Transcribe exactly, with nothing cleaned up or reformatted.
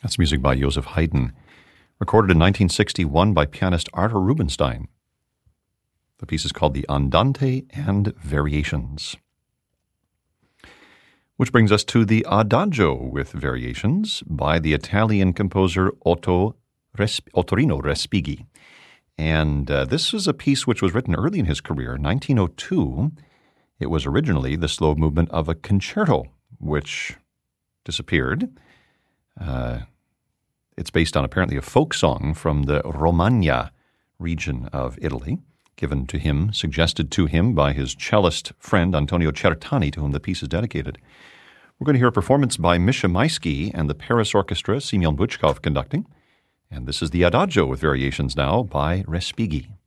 That's music by Joseph Haydn, recorded in nineteen sixty-one by pianist Arthur Rubinstein. The piece is called the Andante and Variations. Which brings us to the Adagio with Variations by the Italian composer Otto Resp- Ottorino Respighi. And uh, this is a piece which was written early in his career, nineteen oh two. It was originally the slow movement of a concerto, which disappeared. Uh, it's based on apparently a folk song from the Romagna region of Italy, given to him, suggested to him by his cellist friend Antonio Certani, to whom the piece is dedicated. We're going to hear a performance by Misha Maisky and the Paris Orchestra, Semyon Butchkov conducting. And this is the Adagio with Variations now by Respighi.